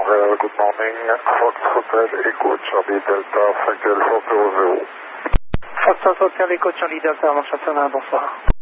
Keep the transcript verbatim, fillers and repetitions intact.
Montréal, good morning. Fox Hotel Echo Charlie Delta, cinq Alpha zéro zéro. Fox Hotel Echo Charlie Delta, mon château, bonsoir.